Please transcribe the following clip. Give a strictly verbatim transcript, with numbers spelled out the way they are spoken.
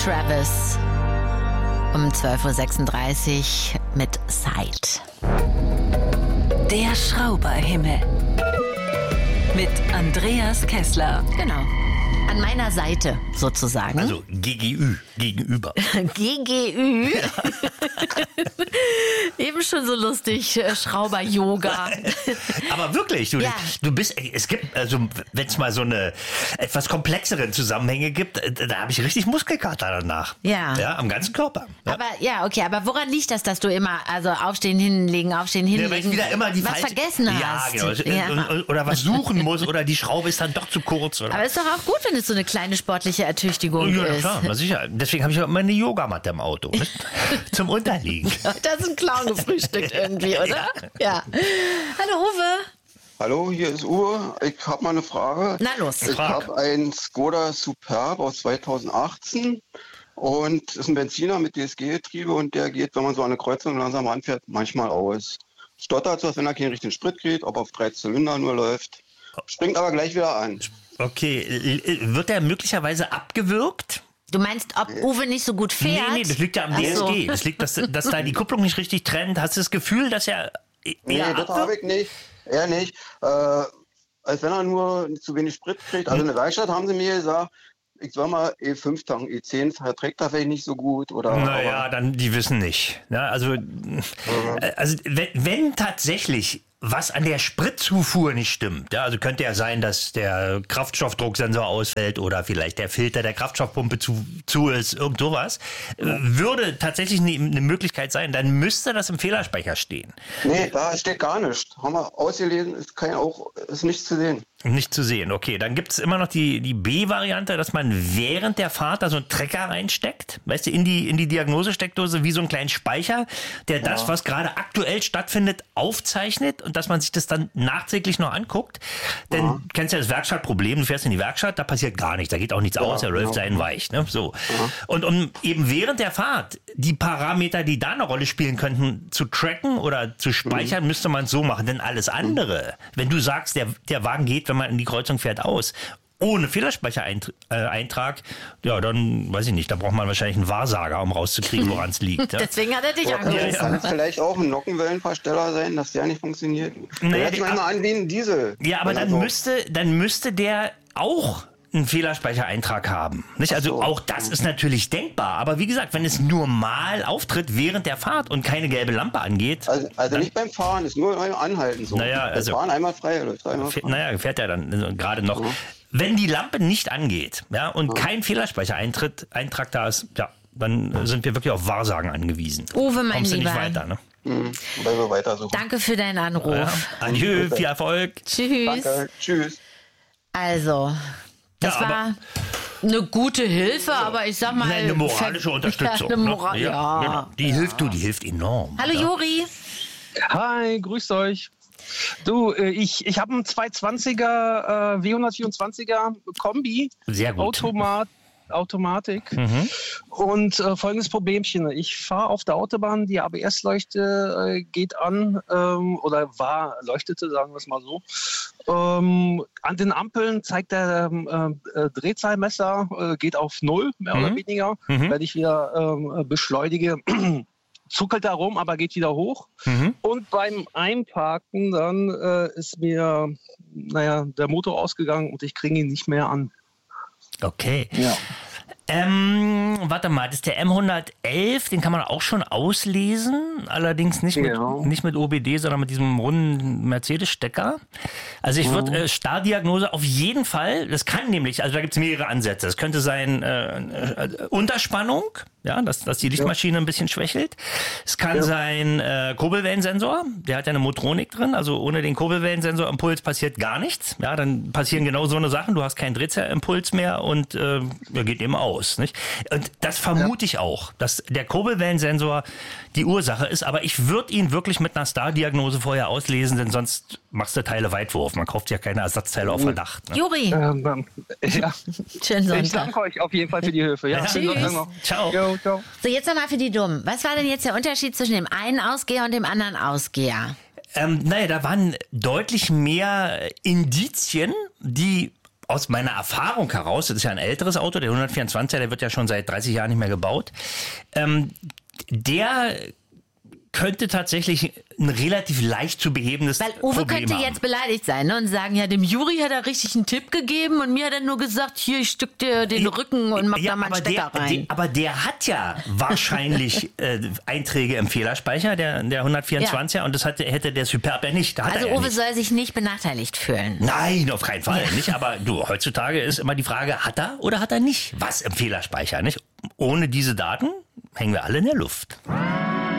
Travis um zwölf Uhr sechsunddreißig mit Sight. Der Schrauberhimmel mit Andreas Kessler. Genau. An meiner Seite sozusagen. Also G G Ü, gegenüber. G G Ü. Eben schon so lustig, äh, Schrauber-Yoga. Aber wirklich, du, Ja. du bist, es gibt, also wenn es mal so eine etwas komplexeren Zusammenhänge gibt, da habe ich richtig Muskelkater danach. Ja. Ja, am ganzen Körper. Ja. Aber ja, okay, aber woran liegt das, dass du immer, also aufstehen, hinlegen, aufstehen, Ja, hinlegen, weil ich wieder immer die was falsche- vergessen ja, hast? genau. Ja. Und- Oder was suchen muss oder die Schraube ist dann doch zu kurz. Oder? Aber ist doch auch gut, wenn es so eine kleine sportliche Ertüchtigung Ja, na ist. klar, na sicher. Deswegen habe ich auch immer eine Yogamatte im Auto. Ne? Zum Unterliegen. Das ist ein Clown gefrühstückt irgendwie, oder? Ja. Hallo Uwe. Hallo, hier ist Uwe. Ich habe mal eine Frage. Na los. Ich Frag. habe einen Skoda Superb aus zweitausendachtzehn und ist ein Benziner mit D S G-Getriebe und der geht, wenn man so an eine Kreuzung langsam anfährt, manchmal aus. Stottert so, als wenn er keinen richtigen Sprit kriegt, ob auf drei Zylinder nur läuft. Springt aber gleich wieder an. Okay, wird der möglicherweise abgewürgt? Du meinst, ob Uwe nicht so gut fährt? Nee, nee, das liegt ja am Ach D S G. so. Das liegt, dass, dass da die Kupplung nicht richtig trennt. Hast du das Gefühl, dass er Nee, eher das habe ich nicht. Er nicht. Äh, als wenn er nur zu wenig Sprit kriegt. Also in der Werkstatt haben sie mir gesagt, ich soll mal E fünf tanken, E zehn verträgt er vielleicht nicht so gut. Oder, Naja, aber, dann, die wissen nicht. Ja, also, äh, also wenn, wenn tatsächlich was an der Spritzufuhr nicht stimmt, ja, also könnte ja sein, dass der Kraftstoffdrucksensor ausfällt oder vielleicht der Filter der Kraftstoffpumpe zu, zu ist, irgend sowas, äh, würde tatsächlich eine, eine Möglichkeit sein, dann müsste das im Fehlerspeicher stehen. nee, da steht gar nichts. Haben wir ausgelesen, ist, kein, auch, ist nichts zu sehen. Nicht zu sehen. Okay, dann gibt es immer noch die, die B-Variante, dass man während der Fahrt da so einen Trecker reinsteckt, weißt du, in die, in die Diagnosesteckdose wie so einen kleinen Speicher, der das, was gerade aktuell stattfindet, aufzeichnet und dass man sich das dann nachträglich noch anguckt. Denn Ja. du kennst ja das Werkstattproblem, du fährst in die Werkstatt, da passiert gar nichts, da geht auch nichts aus, er läuft genau. seinen weich. Ne? So. Und um eben während der Fahrt die Parameter, die da eine Rolle spielen könnten, zu tracken oder zu speichern, müsste man es so machen. Denn alles andere, wenn du sagst, der, der Wagen geht, wenn man in die Kreuzung fährt, aus, ohne Fehlerspeichereintrag, ja, dann weiß ich nicht, da braucht man wahrscheinlich einen Wahrsager, um rauszukriegen, woran es liegt. Ja? Deswegen hat er dich Ja, angerufen. Kann es vielleicht auch ein Nockenwellenversteller sein, dass der nicht funktioniert? Nee, der hört sich der- manchmal an wie ein Diesel. Ja, aber Wenn er dann so- müsste, dann müsste der auch einen Fehlerspeichereintrag haben. Nicht? Also so. auch das ist natürlich denkbar. Aber wie gesagt, wenn es nur mal auftritt während der Fahrt und keine gelbe Lampe angeht, Also, also nicht beim Fahren, ist nur beim Anhalten so. Naja, Beim also- Fahren einmal frei, läuft einmal fährt, frei. naja, fährt er dann also gerade noch. Wenn die Lampe nicht angeht, ja, und kein Fehlerspeichereintritt, Eintrag da ist, ja, dann äh, sind wir wirklich auf Wahrsagen angewiesen. Uwe, mein Kommst du nicht Lieber. weiter, ne? Mhm. Weil wir weiter suchen. Danke für deinen Anruf. Ja. Adieu, viel Erfolg. Tschüss. Danke, tschüss. Also, das Ja, aber- war eine gute Hilfe, aber ich sag mal... Nein, eine moralische ver- Unterstützung. Ja, eine ne? Moral, ja. genau. Die hilft du, die hilft enorm. Hallo ja. Juri. Hi, grüßt euch. Du, äh, ich, ich habe einen zweihundertzwanziger äh, W hundertvierundzwanziger Kombi, Sehr gut. Automat, Automatik. Mhm. Und äh, folgendes Problemchen. Ich fahre auf der Autobahn, die A B S-Leuchte äh, geht an ähm, oder war, leuchtete, sagen wir es mal so. Ähm, an den Ampeln zeigt der ähm, äh, Drehzahlmesser, äh, geht auf Null, mehr Mhm. oder weniger. Mhm. Wenn ich wieder ähm, beschleunige, zuckelt er rum, aber geht wieder hoch. Mhm. Und beim Einparken dann äh, ist mir, naja, der Motor ausgegangen und ich kriege ihn nicht mehr an. Okay. Ja. Ähm, warte mal, das ist der M hundertelf, den kann man auch schon auslesen, allerdings nicht mit, Ja. nicht mit O B D, sondern mit diesem runden Mercedes-Stecker. Also ich würde äh, Starrdiagnose auf jeden Fall, das kann nämlich, also da gibt es mehrere Ansätze. Es könnte sein äh, äh, Unterspannung, ja, dass, dass die Lichtmaschine ein bisschen schwächelt. Es kann Ja. sein äh, Kurbelwellensensor, der hat ja eine Motronik drin, also ohne den Kurbelwellensensor-Impuls passiert gar nichts. Ja, dann passieren genau so eine Sachen, du hast keinen Drehzahlimpuls mehr und äh, er geht eben aus. Nicht? Und das vermute ich auch, dass der Kurbelwellensensor die Ursache ist, aber ich würde ihn wirklich mit einer Star-Diagnose vorher auslesen, denn sonst machst du Teile Weitwurf. Man kauft ja keine Ersatzteile auf Verdacht. Ne? Juri, Ähm, ähm, ja. schönen Ich Sonntag. danke euch auf jeden Fall für die Hilfe. Ja, Ja, schönen tschüss. Sonntag noch. Ciao. Jo, ciao. So, jetzt nochmal für die Dummen. Was war denn jetzt der Unterschied zwischen dem einen Ausgeher und dem anderen Ausgeher? Ähm, naja, da waren deutlich mehr Indizien, die aus meiner Erfahrung heraus, das ist ja ein älteres Auto, der hundertvierundzwanziger, der wird ja schon seit dreißig Jahren nicht mehr gebaut, ähm, der könnte tatsächlich ein relativ leicht zu behebendes Weil Uwe Problem könnte haben. jetzt beleidigt sein, ne, und sagen, ja, dem Juri hat er richtig einen Tipp gegeben und mir hat er nur gesagt, hier, ich stück dir den Rücken und mach ja, da mal einen aber Stecker der, rein. Der, aber der hat ja wahrscheinlich äh, Einträge im Fehlerspeicher, der, der hundertvierundzwanziger, und das hatte, hätte der Superb ja nicht. Da hat Also er ja Uwe nicht. soll sich nicht benachteiligt fühlen. Nein, auf keinen Fall nicht. Aber du, heutzutage ist immer die Frage, hat er oder hat er nicht was im Fehlerspeicher, nicht? Ohne diese Daten hängen wir alle in der Luft.